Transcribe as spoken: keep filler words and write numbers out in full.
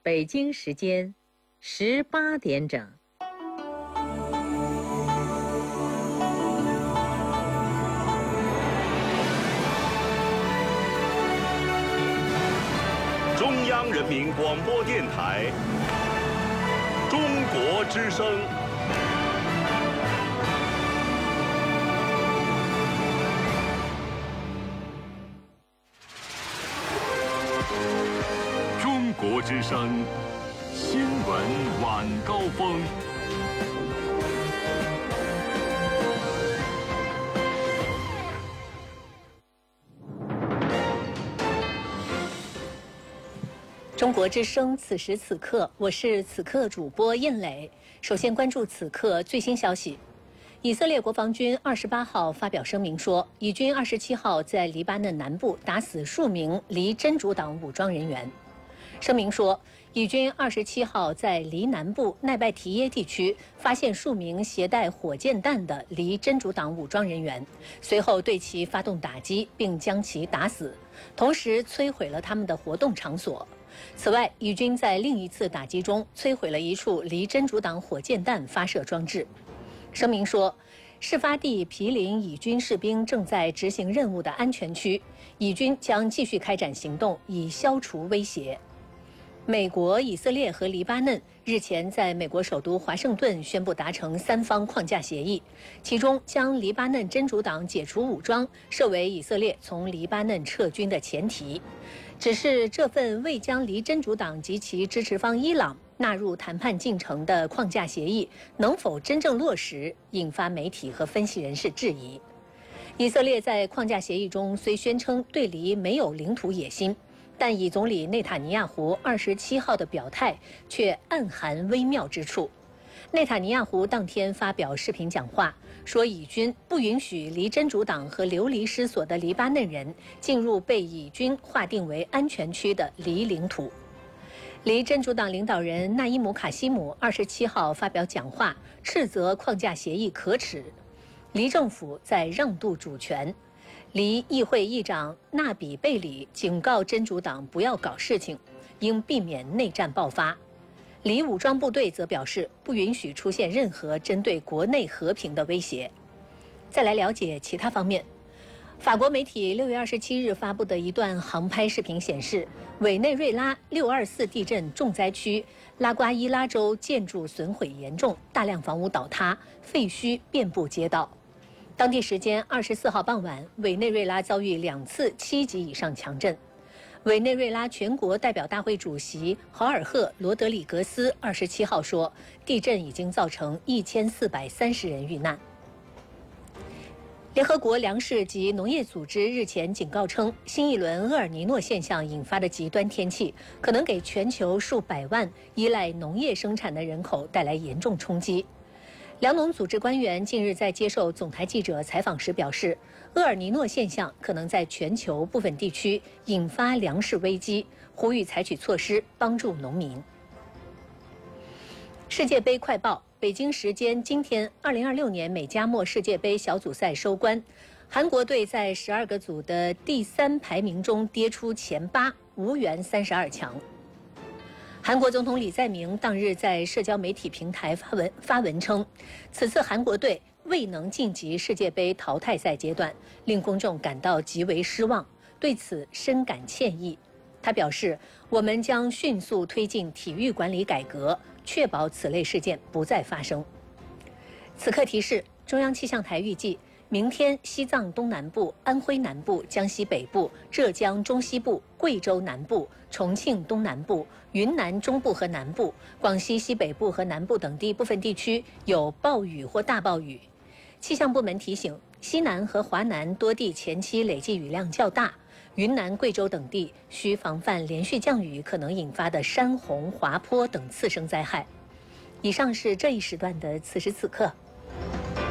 北京时间十八点整。 中央人民广播电台中国之声。中国之声新闻晚高峰。 中国之声，此时此刻，我是此刻主播印磊。首先关注此刻最新消息。以色列国防军二十八号发表声明说，以军二十七号在黎巴嫩南部打死数名黎真主党武装人员。声明说，以军二十七号在黎南部奈拜提耶地区发现数名携带火箭弹的黎真主党武装人员，随后对其发动打击，并将其打死，同时摧毁了他们的活动场所。此外，以军在另一次打击中摧毁了一处黎真主党火箭弹发射装置。声明说，事发地毗邻以军士兵正在执行任务的安全区，以军将继续开展行动，以消除威胁。美国、以色列和黎巴嫩日前在美国首都华盛顿宣布达成三方框架协议，其中将黎巴嫩真主党解除武装设为以色列从黎巴嫩撤军的前提。只是这份未将黎真主党及其支持方伊朗纳入谈判进程的框架协议能否真正落实，引发媒体和分析人士质疑。以色列在框架协议中虽宣称对黎没有领土野心，但以总理内塔尼亚胡二十七号的表态却暗含微妙之处。内塔尼亚胡当天发表视频讲话，说以军不允许黎真主党和流离失所的黎巴嫩人进入被以军划定为安全区的黎领土。黎真主党领导人纳伊姆卡西姆二十七号发表讲话，斥责框架协议可耻，黎政府在让渡主权。黎议会议长纳比贝里警告真主党不要搞事情，应避免内战爆发。黎武装部队则表示不允许出现任何针对国内和平的威胁。再来了解其他方面。法国媒体六月二十七日发布的一段航拍视频显示，委内瑞拉六二四地震重灾区拉瓜伊拉州建筑损毁严重，大量房屋倒塌，废墟遍布街道。当地时间二十四号傍晚，委内瑞拉遭遇两次七级以上强震。委内瑞拉全国代表大会主席豪尔赫·罗德里格斯二十七号说，地震已经造成一千四百三十人遇难。联合国粮食及农业组织日前警告称，新一轮厄尔尼诺现象引发的极端天气可能给全球数百万依赖农业生产的人口带来严重冲击。粮农组织官员近日在接受总台记者采访时表示，厄尔尼诺现象可能在全球部分地区引发粮食危机，呼吁采取措施帮助农民。世界杯快报，北京时间今天，二零二六年美加墨世界杯小组赛收官，韩国队在十二个组的第三排名中跌出前八，无缘三十二强。韩国总统李在明当日在社交媒体平台发文发文称，此次韩国队未能晋级世界杯淘汰赛阶段，令公众感到极为失望，对此深感歉意。他表示，我们将迅速推进体育管理改革，确保此类事件不再发生。此刻提示，中央气象台预计，明天西藏东南部、安徽南部、江西北部、浙江中西部、贵州南部、重庆东南部、云南中部和南部、广西西北部和南部等地部分地区有暴雨或大暴雨。气象部门提醒，西南和华南多地前期累计雨量较大，云南、贵州等地需防范连续降雨可能引发的山洪、滑坡等次生灾害。以上是这一时段的此时此刻。